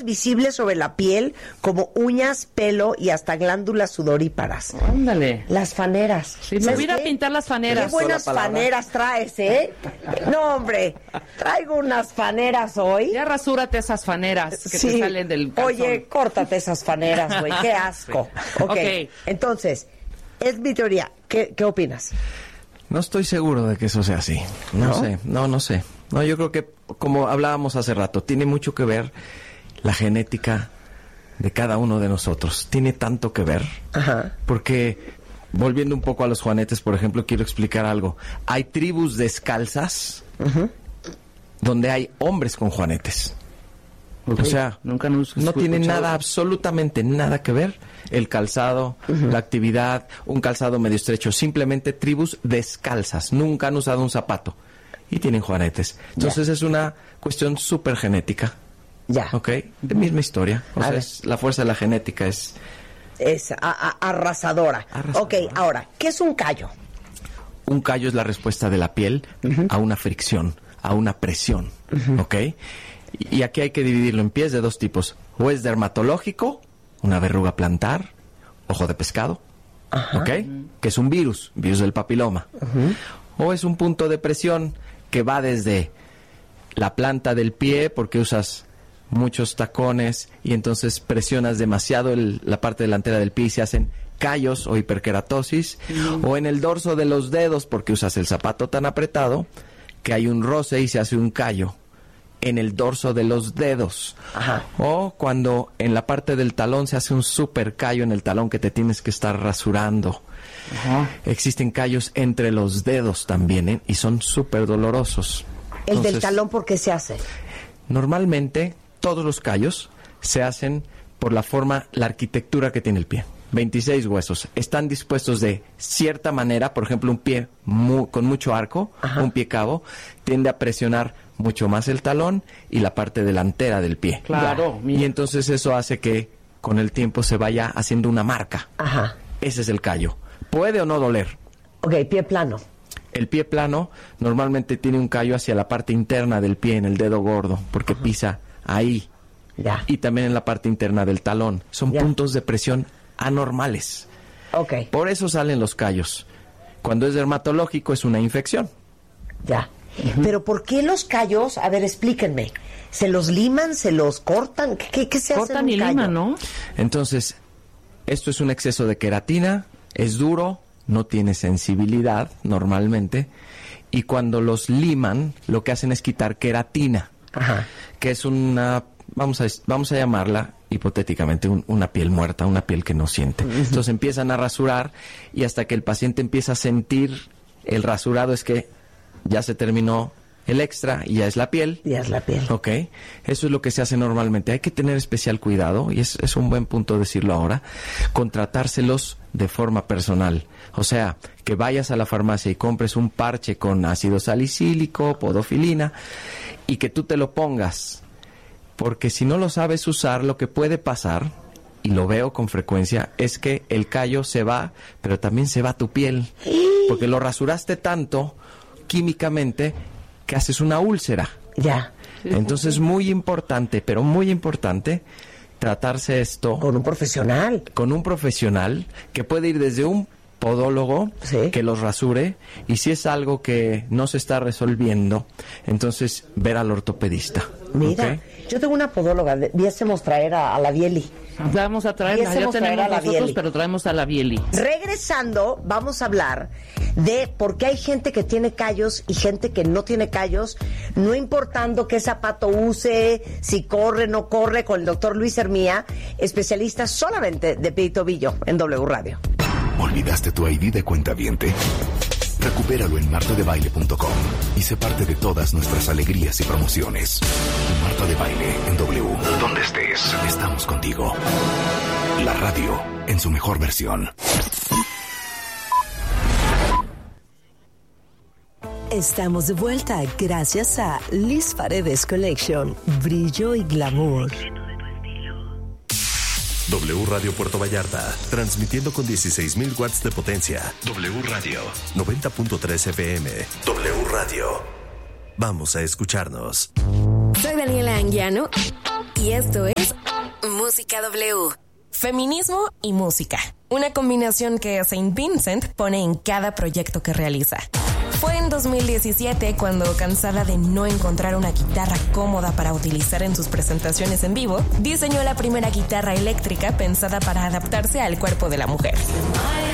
visibles sobre la piel como uñas, pelo y hasta glándulas sudoríparas. Ándale. Las faneras. Si me hubiera pintar las faneras. Qué buenas faneras traes, ¿eh? No, hombre, traigo unas faneras hoy. Ya rasúrate esas faneras que te salen del calzón. Oye, córtate esas faneras, güey, qué asco. Okay. Entonces, es mi teoría. ¿Qué opinas? No estoy seguro de que eso sea así. No sé. No, yo creo que, como hablábamos hace rato, tiene mucho que ver la genética de cada uno de nosotros. Tiene tanto que ver. Ajá. Porque, volviendo un poco a los juanetes, por ejemplo, quiero explicar algo. Hay tribus descalzas donde hay hombres con juanetes. Okay. O sea, no tiene nada, absolutamente nada que ver el calzado, la actividad, un calzado medio estrecho. Simplemente tribus descalzas. Nunca han usado un zapato y tienen juanetes. Entonces es una cuestión súper genética. Ya. ¿Ok? De misma historia. O sea, la fuerza de la genética es arrasadora. Ok, ahora, ¿qué es un callo? Un callo es la respuesta de la piel a una fricción, a una presión. ¿Ok? Y aquí hay que dividirlo en pies de dos tipos. O es dermatológico, una verruga plantar, ojo de pescado, ¿ok? Que es un virus del papiloma. O es un punto de presión que va desde la planta del pie, porque usas muchos tacones y entonces presionas demasiado la parte delantera del pie y se hacen callos o hiperkeratosis. O en el dorso de los dedos, porque usas el zapato tan apretado que hay un roce y se hace un callo en el dorso de los dedos. O cuando en la parte del talón se hace un super callo en el talón que te tienes que estar rasurando. Existen callos entre los dedos también, ¿eh? Y son súper dolorosos. ¿El del talón por qué se hace? Normalmente todos los callos se hacen por la arquitectura que tiene el pie. 26 huesos están dispuestos de cierta manera. Por ejemplo, un pie con mucho arco, un pie cabo, tiende a presionar mucho más el talón y la parte delantera del pie. Claro. Y entonces eso hace que con el tiempo se vaya haciendo una marca. Ese es el callo. ¿Puede o no doler? Ok, pie plano. El pie plano normalmente tiene un callo hacia la parte interna del pie, en el dedo gordo, porque pisa ahí. Y también en la parte interna del talón. Son puntos de presión anormales. Por eso salen los callos. Cuando es dermatológico es una infección. Pero ¿por qué los callos? A ver, explíquenme. ¿Se los liman? ¿Se los cortan? ¿Qué se hace en un callo? Liman, ¿no? Entonces, esto es un exceso de queratina, es duro, no tiene sensibilidad normalmente, y cuando los liman, lo que hacen es quitar queratina, que es una, vamos a llamarla hipotéticamente una piel muerta, una piel que no siente. Entonces empiezan a rasurar y hasta que el paciente empieza a sentir el rasurado es que ya se terminó el extra y ya es la piel. Ok. Eso es lo que se hace normalmente. Hay que tener especial cuidado, y es un buen punto decirlo ahora, con tratárselos de forma personal. O sea, que vayas a la farmacia y compres un parche con ácido salicílico, podofilina, y que tú te lo pongas. Porque si no lo sabes usar, lo que puede pasar, y lo veo con frecuencia, es que el callo se va, pero también se va tu piel. Porque lo rasuraste tanto químicamente que haces una úlcera. Entonces, muy importante, pero muy importante, tratarse esto con un profesional. Con un profesional que puede ir desde un podólogo que los rasure, y si es algo que no se está resolviendo, entonces ver al ortopedista. Mira, yo tengo una podóloga, debiésemos traer a la Bieli. Vamos a traerla, ya tenemos nosotros, pero traemos a la Bieli. Regresando, vamos a hablar de por qué hay gente que tiene callos y gente que no tiene callos, no importando qué zapato use, si corre, no corre, con el doctor Luis Hermía, especialista solamente de pie y tobillo en W Radio. ¿Olvidaste tu ID de cuentaviente? Recupéralo en martadebaile.com y sé parte de todas nuestras alegrías y promociones. Marta de Baile en W. Donde estés, estamos contigo. La radio en su mejor versión. Estamos de vuelta gracias a Liz Paredes Collection. Brillo y glamour. W Radio Puerto Vallarta, transmitiendo con 16,000 watts de potencia. W Radio, 90.3 FM. W Radio. Vamos a escucharnos. Soy Daniela Anguiano Y esto es Música W. Feminismo y música. Una combinación que Saint Vincent pone en cada proyecto que realiza. Fue en 2017 cuando, cansada de no encontrar una guitarra cómoda para utilizar en sus presentaciones en vivo, diseñó la primera guitarra eléctrica pensada para adaptarse al cuerpo de la mujer.